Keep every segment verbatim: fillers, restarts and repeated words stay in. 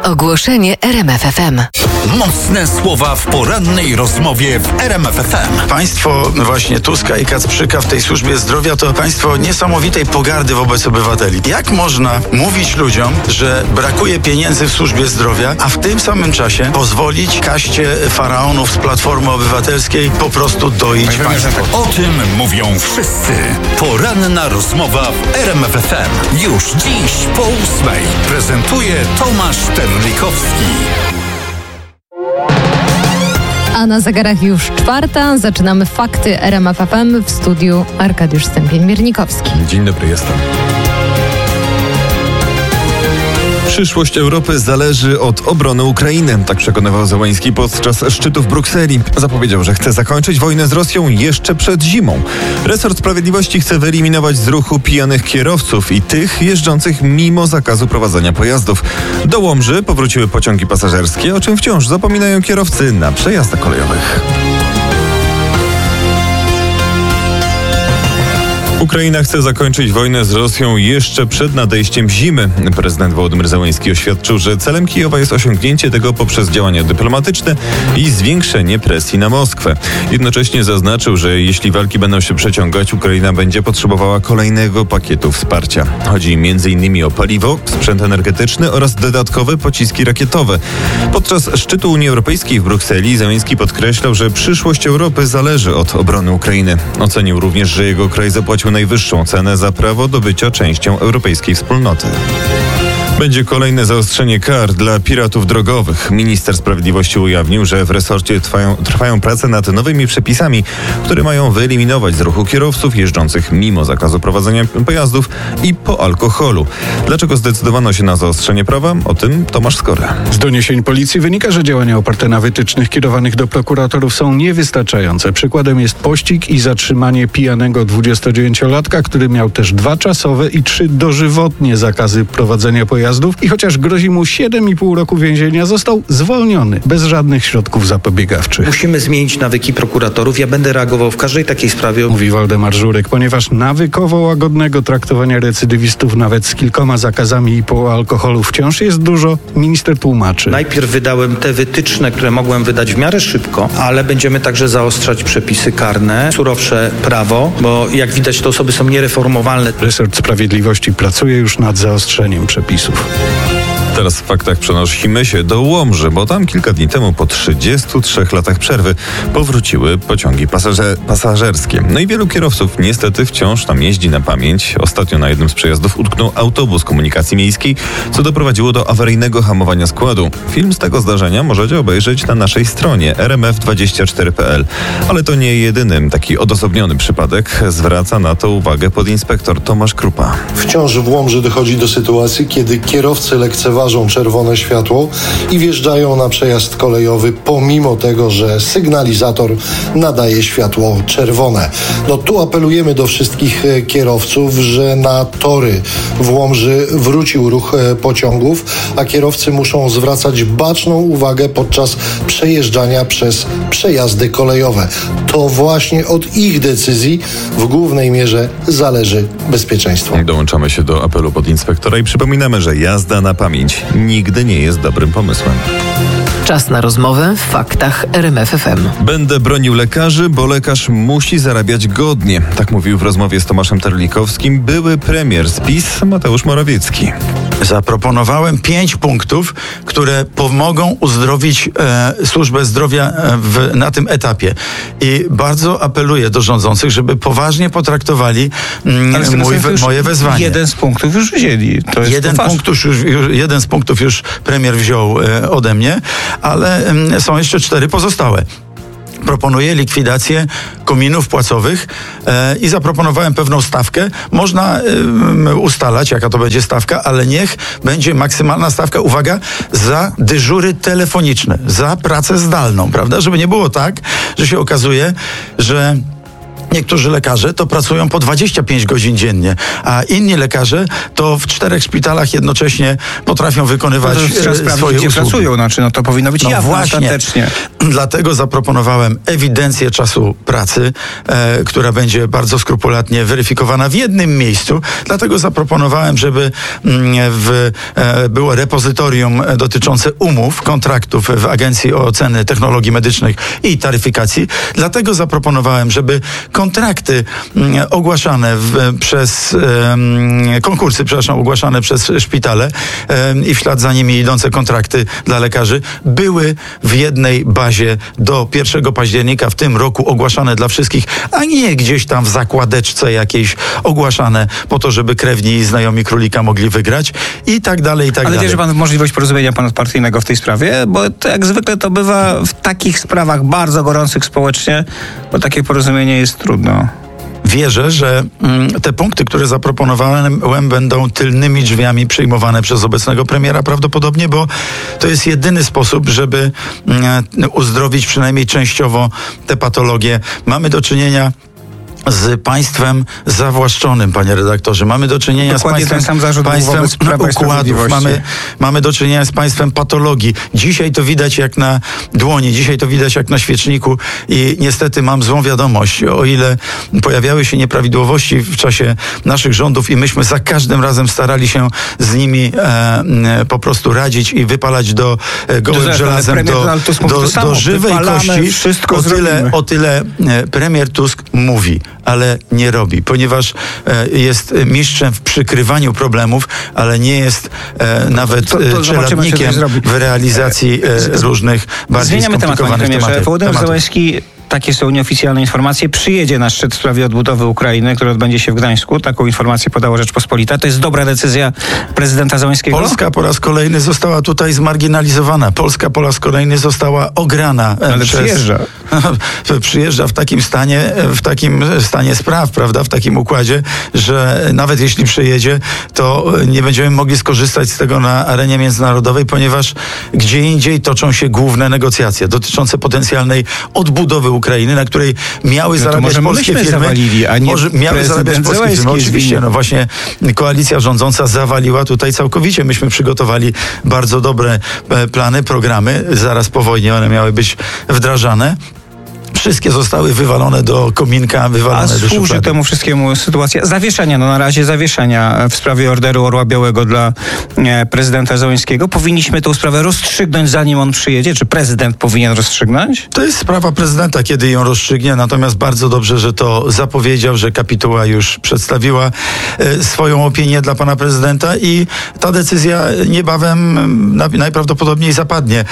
Ogłoszenie R M F F M. Mocne słowa w porannej rozmowie w R M F F M. Państwo właśnie Tuska i Kacprzyka w tej służbie zdrowia to państwo niesamowitej pogardy wobec obywateli. Jak można mówić ludziom, że brakuje pieniędzy w służbie zdrowia, a w tym samym czasie pozwolić kaście faraonów z Platformy Obywatelskiej po prostu doić państwo? O tym mówią wszyscy. Poranna rozmowa w R M F F M. Już dziś po ósmej. Prezentuje Tomasz Terlikowski. A na zegarach już czwarta. Zaczynamy Fakty R M F F M. W studiu Arkadiusz Stępień-Miernikowski. Dzień dobry, jestem. Przyszłość Europy zależy od obrony Ukrainy. Tak przekonywał Zełenski podczas szczytu w Brukseli. Zapowiedział, że chce zakończyć wojnę z Rosją jeszcze przed zimą. Resort Sprawiedliwości chce wyeliminować z ruchu pijanych kierowców i tych jeżdżących mimo zakazu prowadzenia pojazdów. Do Łomży powróciły pociągi pasażerskie, o czym wciąż zapominają kierowcy na przejazdach kolejowych. Ukraina chce zakończyć wojnę z Rosją jeszcze przed nadejściem zimy. Prezydent Wołodymyr Zełenski oświadczył, że celem Kijowa jest osiągnięcie tego poprzez działania dyplomatyczne i zwiększenie presji na Moskwę. Jednocześnie zaznaczył, że jeśli walki będą się przeciągać, Ukraina będzie potrzebowała kolejnego pakietu wsparcia. Chodzi między innymi o paliwo, sprzęt energetyczny oraz dodatkowe pociski rakietowe. Podczas szczytu Unii Europejskiej w Brukseli Zełenski podkreślał, że przyszłość Europy zależy od obrony Ukrainy. Ocenił również, że jego kraj zapłacił najwyższą cenę za prawo do bycia częścią europejskiej wspólnoty. Będzie kolejne zaostrzenie kar dla piratów drogowych. Minister Sprawiedliwości ujawnił, że w resorcie trwają, trwają prace nad nowymi przepisami, które mają wyeliminować z ruchu kierowców jeżdżących mimo zakazu prowadzenia pojazdów i po alkoholu. Dlaczego zdecydowano się na zaostrzenie prawa? O tym Tomasz Skora. Z doniesień policji wynika, że działania oparte na wytycznych kierowanych do prokuratorów są niewystarczające. Przykładem jest pościg i zatrzymanie pijanego dwudziestodziewięciolatka, który miał też dwa czasowe i trzy dożywotnie zakazy prowadzenia pojazdów. I chociaż grozi mu siedem i pół roku więzienia, został zwolniony bez żadnych środków zapobiegawczych. Musimy zmienić nawyki prokuratorów. Ja będę reagował w każdej takiej sprawie. Mówi Waldemar Żurek, ponieważ nawykowo łagodnego traktowania recydywistów nawet z kilkoma zakazami i po alkoholu wciąż jest dużo, minister tłumaczy. Najpierw wydałem te wytyczne, które mogłem wydać w miarę szybko, ale będziemy także zaostrzać przepisy karne, surowsze prawo, bo jak widać te osoby są niereformowalne. Resort Sprawiedliwości pracuje już nad zaostrzeniem przepisów. Teraz w faktach przenosimy się do Łomży, bo tam kilka dni temu po trzydziestu trzech latach przerwy powróciły pociągi pasażer- pasażerskie. No i wielu kierowców niestety wciąż tam jeździ na pamięć. Ostatnio na jednym z przejazdów utknął autobus komunikacji miejskiej, co doprowadziło do awaryjnego hamowania składu. Film z tego zdarzenia możecie obejrzeć na naszej stronie r m f dwadzieścia cztery kropka p l. Ale to nie jedyny taki odosobniony przypadek. Zwraca na to uwagę podinspektor Tomasz Krupa. Wciąż w Łomży dochodzi do sytuacji, kiedy kierowcy lekceważą czerwone światło i wjeżdżają na przejazd kolejowy pomimo tego, że sygnalizator nadaje światło czerwone. No tu apelujemy do wszystkich kierowców, że na tory w Łomży wrócił ruch pociągów, a kierowcy muszą zwracać baczną uwagę podczas przejeżdżania przez przejazdy kolejowe. To właśnie od ich decyzji w głównej mierze zależy bezpieczeństwo. Dołączamy się do apelu podinspektora i przypominamy, że jazda na pamięć nigdy nie jest dobrym pomysłem. Czas na rozmowę w Faktach R M F F M. Będę bronił lekarzy, bo lekarz musi zarabiać godnie. Tak mówił w rozmowie z Tomaszem Terlikowskim były premier z PiS Mateusz Morawiecki. Zaproponowałem pięć punktów, które pomogą uzdrowić e, służbę zdrowia w, na tym etapie. I bardzo apeluję do rządzących, żeby poważnie potraktowali mm, mój, we, moje wezwanie. Jeden z punktów już wzięli. To jest jeden, punkt już, już, jeden z punktów już premier wziął e, ode mnie, ale e, są jeszcze cztery pozostałe. Proponuję likwidację kominów płacowych e, i zaproponowałem pewną stawkę. Można e, ustalać, jaka to będzie stawka, ale niech będzie maksymalna stawka, uwaga, za dyżury telefoniczne, za pracę zdalną, prawda? Żeby nie było tak, że się okazuje, że niektórzy lekarze to pracują po dwadzieścia pięć godzin dziennie, a inni lekarze to w czterech szpitalach jednocześnie potrafią wykonywać no to e, sprawdzić, swoje gdzie usługi. pracują, znaczy, no to powinno być No jawne właśnie. ostatecznie. Dlatego zaproponowałem ewidencję czasu pracy, e, która będzie bardzo skrupulatnie weryfikowana w jednym miejscu. Dlatego zaproponowałem, żeby mm, w, e, było repozytorium dotyczące umów, kontraktów w Agencji Oceny Technologii Medycznych i Taryfikacji. Dlatego zaproponowałem, żeby kontrakty mm, ogłaszane w, przez e, konkursy, przepraszam, ogłaszane przez szpitale e, i w ślad za nimi idące kontrakty dla lekarzy były w jednej bazie do pierwszego października w tym roku ogłaszane dla wszystkich, a nie gdzieś tam w zakładeczce jakiejś ogłaszane po to, żeby krewni i znajomi królika mogli wygrać i tak dalej, i tak Ale dalej. wierzy pan w możliwość porozumienia ponadpartyjnego w tej sprawie? Bo to jak zwykle to bywa w takich sprawach bardzo gorących społecznie, bo takie porozumienie jest trudno. Wierzę, że mm, te punkty, które zaproponowałem, będą tylnymi drzwiami przyjmowane przez obecnego premiera prawdopodobnie, bo to jest jedyny sposób, żeby mm, uzdrowić przynajmniej częściowo te patologie. Mamy do czynienia z państwem zawłaszczonym, panie redaktorze. Mamy do czynienia Dokładnie z państwem, ten sam zarzut był państwem wobec Prawa i układów. Sprawiedliwości. Mamy, mamy do czynienia z państwem patologii. Dzisiaj to widać jak na dłoni, dzisiaj to widać jak na świeczniku i niestety mam złą wiadomość. O ile pojawiały się nieprawidłowości w czasie naszych rządów i myśmy za każdym razem starali się z nimi e, e, po prostu radzić i wypalać do e, gołym Zresztą, żelazem, premier do, Donald Tusk mówi do, to samo. do żywej Wypalamy, kości. wszystko o tyle, zrobimy. o tyle e, premier Tusk mówi, ale nie robi, ponieważ e, jest mistrzem w przykrywaniu problemów, ale nie jest e, nawet to, to e, zobaczymy, czeladnikiem co to zrobi. w realizacji e, różnych bardziej Zmieniamy temat, panie skomplikowanych premierze. tematów. Wołodymyr tematów. Zełenski, takie są nieoficjalne informacje, przyjedzie na szczyt w sprawie odbudowy Ukrainy, który odbędzie się w Gdańsku. Taką informację podała Rzeczpospolita. To jest dobra decyzja prezydenta Zełenskiego? Polska po raz kolejny została tutaj zmarginalizowana. Polska po raz kolejny została ograna. e, Ale przez... przyjeżdża. przyjeżdża w takim stanie, w takim stanie spraw, prawda, w takim układzie, że nawet jeśli przyjedzie, to nie będziemy mogli skorzystać z tego na arenie międzynarodowej, ponieważ gdzie indziej toczą się główne negocjacje dotyczące potencjalnej odbudowy Ukrainy, na której miały No to zarabiać może polskie myśmy firmy. zawalili, a nie może miały prezydent zarabiać polskie Zełenski firmy. jest Oczywiście, winien. no właśnie koalicja rządząca zawaliła tutaj całkowicie. Myśmy przygotowali bardzo dobre e, plany, programy. Zaraz po wojnie one miały być wdrażane. Wszystkie zostały wywalone do kominka, A wywalone do służy szuflady. temu wszystkiemu sytuacja zawieszenia, no na razie zawieszenia w sprawie orderu Orła Białego dla e, prezydenta Zełenskiego. Powinniśmy tę sprawę rozstrzygnąć, zanim on przyjedzie? Czy prezydent powinien rozstrzygnąć? To jest sprawa prezydenta, kiedy ją rozstrzygnie, natomiast bardzo dobrze, że to zapowiedział, że kapituła już przedstawiła e, swoją opinię dla pana prezydenta i ta decyzja niebawem m, na, najprawdopodobniej zapadnie.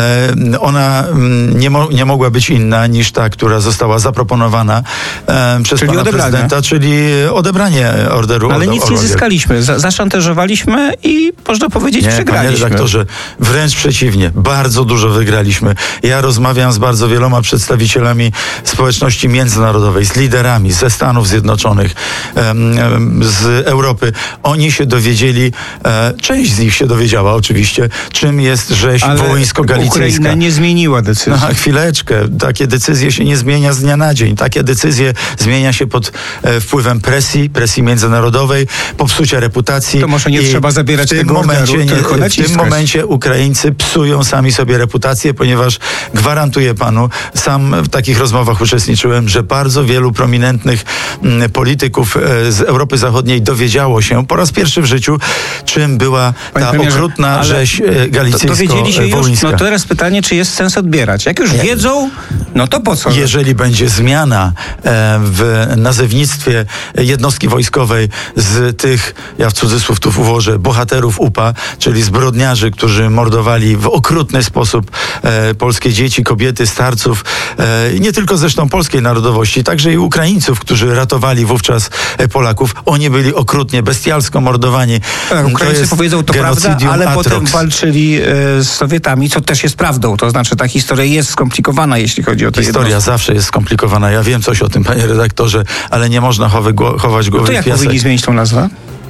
E, ona m, nie, mo, nie mogła być inna niż ta, która została zaproponowana e, przez Czyli pana odebranie. prezydenta, czyli odebranie orderu. Ale Orła nic nie Białego. zyskaliśmy. Za, zaszantażowaliśmy i można powiedzieć Nie, panie przegraliśmy. redaktorze, wręcz przeciwnie. Bardzo dużo wygraliśmy. Ja rozmawiam z bardzo wieloma przedstawicielami społeczności międzynarodowej, z liderami ze Stanów Zjednoczonych, em, em, z Europy. Oni się dowiedzieli, e, część z nich się dowiedziała oczywiście, czym jest rzeź Ale wołyńsko-galicyjska. Ukraina nie zmieniła decyzji. No, chwileczkę. Takie decyzje się nie zmienia z dnia na dzień. Takie decyzje zmienia się pod e, wpływem presji, presji międzynarodowej, popsucia reputacji. To może nie I trzeba zabierać w tym tego orderu, momencie, nie, tylko W tym naciskać. momencie Ukraińcy psują sami sobie reputację, ponieważ gwarantuję panu, sam w takich rozmowach uczestniczyłem, że bardzo wielu prominentnych m, polityków e, z Europy Zachodniej dowiedziało się po raz pierwszy w życiu, czym była Panie ta premierze, okrutna ale rzeź e, Dowiedzieli się już? galicjejsko-wołyńska. No teraz pytanie, czy jest sens odbierać? Jak już wiedzą, no to po co? Jeżeli będzie zmiana e, w nazewnictwie jednostki wojskowej z tych, ja w cudzysłów tu włożę, bohaterów U P A, czyli zbrodniarzy, którzy mordowali w okrutny sposób e, polskie dzieci, kobiety, starców, e, nie tylko zresztą polskiej narodowości, także i Ukraińców, którzy ratowali wówczas e, Polaków. Oni byli okrutnie, bestialsko mordowani. Tak, Ukraińcy jest powiedzą to prawda, genocidium ale atrox. potem walczyli e, z Sowietami, co też jest prawdą. To znaczy ta historia jest skomplikowana, jeśli chodzi o te Historia jednostki. zawsze jest skomplikowana. Ja wiem coś o tym, panie redaktorze, ale nie można chowy, gło, chować No głowy to w jak piasek. powinni zmienić tą nazwę?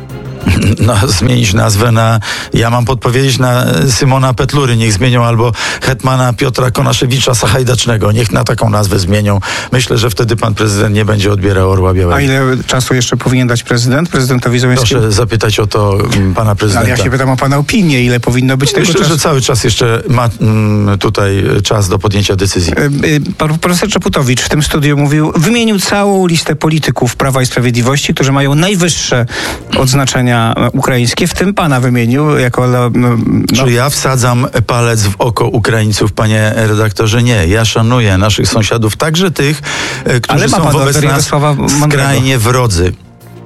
No, zmienić nazwę na, ja mam podpowiedzieć na Symona Petlury, niech zmienią, albo hetmana Piotra Konaszewicza Sachajdacznego, niech na taką nazwę zmienią. Myślę, że wtedy pan prezydent nie będzie odbierał Orła Białego. A ile czasu jeszcze powinien dać prezydent, prezydentowi Załęckiemu? Proszę zapytać o to pana prezydenta. Ale ja się pytam o pana opinię, ile powinno być Myślę, tego czasu? że cały czas jeszcze ma mm, tutaj czas do podjęcia decyzji. Pan profesor Czaputowicz w tym studiu mówił, wymienił całą listę polityków Prawa i Sprawiedliwości, którzy mają najwyższe odznaczenia ukraińskie, w tym pana wymienił jako... No, Czy ja wsadzam palec w oko Ukraińców, panie redaktorze? Nie. Ja szanuję naszych sąsiadów, także tych, którzy są wobec nas skrajnie wrodzy.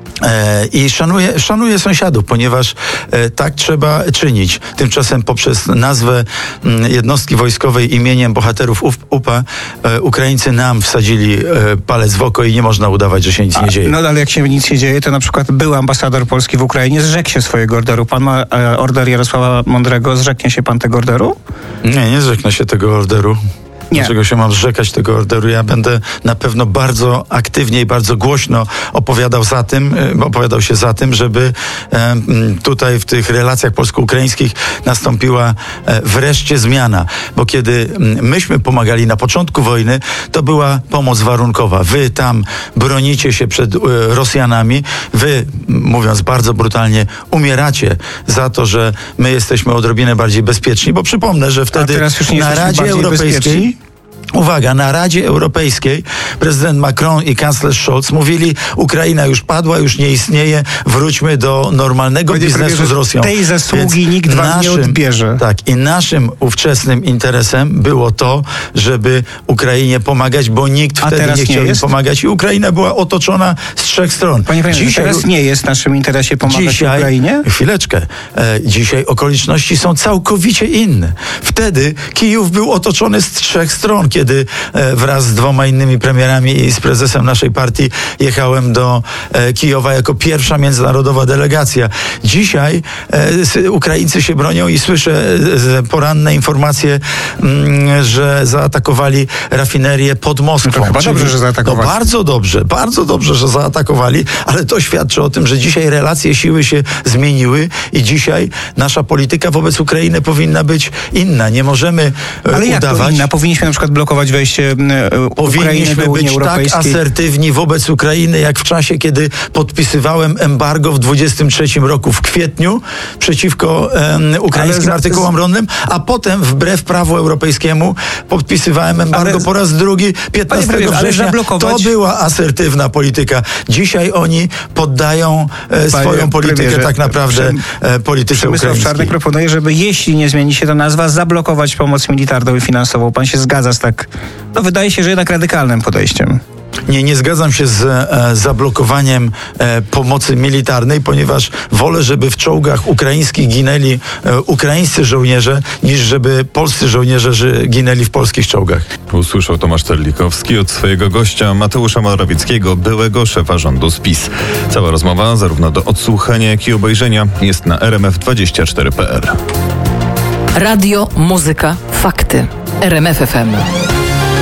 I szanuję, szanuję sąsiadów, ponieważ tak trzeba czynić. Tymczasem poprzez nazwę jednostki wojskowej imieniem bohaterów U P A Ukraińcy nam wsadzili palec w oko i nie można udawać, że się nic nie dzieje. No ale jak się nic nie dzieje, to na przykład był ambasador Polski w Ukrainie, zrzekł się swojego orderu. Pan ma order Jarosława Mądrego, zrzeknie się pan tego orderu? Nie, nie zrzeknę się tego orderu. Nie. Dlaczego się mam zrzekać tego orderu? Ja będę na pewno bardzo aktywnie i bardzo głośno opowiadał za tym, opowiadał się za tym, żeby e, tutaj w tych relacjach polsko-ukraińskich nastąpiła e, wreszcie zmiana. Bo kiedy myśmy pomagali na początku wojny, to była pomoc warunkowa. Wy tam bronicie się przed e, Rosjanami, wy, mówiąc bardzo brutalnie, umieracie za to, że my jesteśmy odrobinę bardziej bezpieczni, bo przypomnę, że wtedy na Radzie Europejskiej bezpieczni? Uwaga, na Radzie Europejskiej prezydent Macron i kanclerz Scholz mówili, Ukraina już padła, już nie istnieje, wróćmy do normalnego Panie biznesu premierze, z Rosją. Tej zasługi Więc nikt wam nie odbierze. Tak, i naszym ówczesnym interesem było to, żeby Ukrainie pomagać, bo nikt A wtedy nie chciał nie im pomagać i Ukraina była otoczona z trzech stron. Panie premierze, dzisiaj, teraz nie jest w naszym interesie pomagać dzisiaj, Ukrainie? Chwileczkę. E, dzisiaj okoliczności są całkowicie inne. Wtedy Kijów był otoczony z trzech stron, kiedy e, wraz z dwoma innymi premierami i z prezesem naszej partii jechałem do e, Kijowa jako pierwsza międzynarodowa delegacja. Dzisiaj e, Ukraińcy się bronią i słyszę e, poranne informacje, m, że zaatakowali rafinerię pod Moskwą. No to chyba dobrze, że zaatakowali. No bardzo dobrze, bardzo dobrze, że zaatakowali, ale to świadczy o tym, że dzisiaj relacje siły się zmieniły i dzisiaj nasza polityka wobec Ukrainy powinna być inna. Nie możemy e, ale jak udawać... to inna? Powinniśmy na przykład blokować wejście Ukrainy do Unii być Europejskiej. tak asertywni wobec Ukrainy, jak w czasie, kiedy podpisywałem embargo w dwudziestym trzecim roku w kwietniu przeciwko um, ukraińskim za, artykułom rolnym, a potem wbrew prawu europejskiemu podpisywałem embargo ale, po raz drugi piętnastego września. To była asertywna polityka. Dzisiaj oni poddają e, swoją politykę premierze, tak naprawdę e, polityce ukraińskiej. Czarnek proponuje, żeby jeśli nie zmieni się ta nazwa, zablokować pomoc militarną i finansową. Pan się zgadza z tak, no wydaje się, że jednak radykalnym podejściem. Nie, nie zgadzam się z e, zablokowaniem e, pomocy militarnej, ponieważ wolę, żeby w czołgach ukraińskich ginęli e, ukraińscy żołnierze, niż żeby polscy żołnierze ży, ginęli w polskich czołgach. Usłyszał Tomasz Terlikowski od swojego gościa Mateusza Morawieckiego, byłego szefa rządu z PiS. Cała rozmowa, zarówno do odsłuchania, jak i obejrzenia, jest na r m f dwadzieścia cztery kropka p r. Radio, muzyka, fakty. R M F F M.